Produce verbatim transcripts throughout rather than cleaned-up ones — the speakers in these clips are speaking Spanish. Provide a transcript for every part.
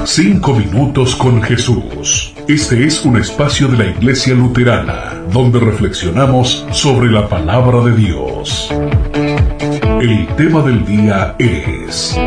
Cinco minutos con Jesús. Este es un espacio de la Iglesia Luterana, donde reflexionamos sobre la palabra de Dios. El tema del día es...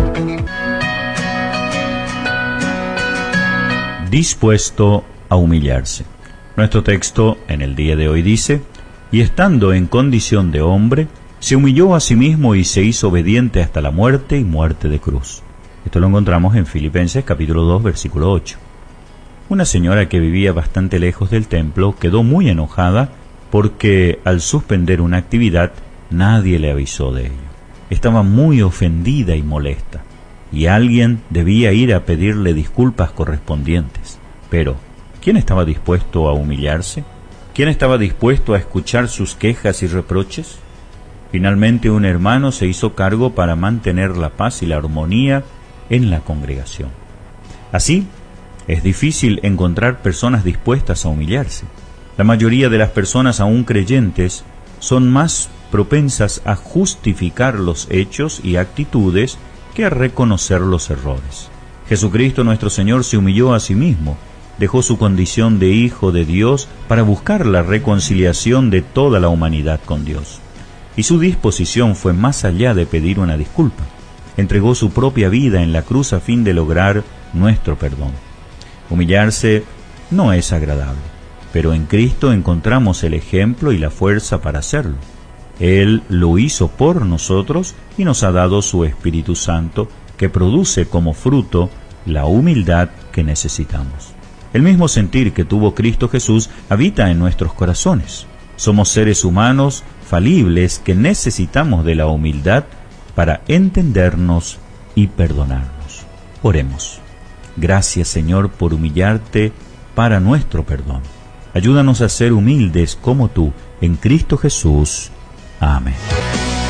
dispuesto a humillarse. Nuestro texto en el día de hoy dice: y estando en condición de hombre, se humilló a sí mismo y se hizo obediente hasta la muerte y muerte de cruz. Esto lo encontramos en Filipenses capítulo dos, versículo ocho. Una señora que vivía bastante lejos del templo quedó muy enojada porque al suspender una actividad nadie le avisó de ello. Estaba muy ofendida y molesta, y alguien debía ir a pedirle disculpas correspondientes. Pero, ¿quién estaba dispuesto a humillarse? ¿Quién estaba dispuesto a escuchar sus quejas y reproches? Finalmente un hermano se hizo cargo para mantener la paz y la armonía en la congregación. Así, es difícil encontrar personas dispuestas a humillarse. La mayoría de las personas aún creyentes son más propensas a justificar los hechos y actitudes que a reconocer los errores. Jesucristo nuestro Señor se humilló a sí mismo, dejó su condición de Hijo de Dios para buscar la reconciliación de toda la humanidad con Dios. Y su disposición fue más allá de pedir una disculpa. Entregó su propia vida en la cruz a fin de lograr nuestro perdón. Humillarse no es agradable, pero en Cristo encontramos el ejemplo y la fuerza para hacerlo. Él lo hizo por nosotros y nos ha dado su Espíritu Santo, que produce como fruto la humildad que necesitamos. El mismo sentir que tuvo Cristo Jesús habita en nuestros corazones. Somos seres humanos falibles que necesitamos de la humildad para entendernos y perdonarnos. Oremos. Gracias, Señor, por humillarte para nuestro perdón. Ayúdanos a ser humildes como tú, en Cristo Jesús. Amén.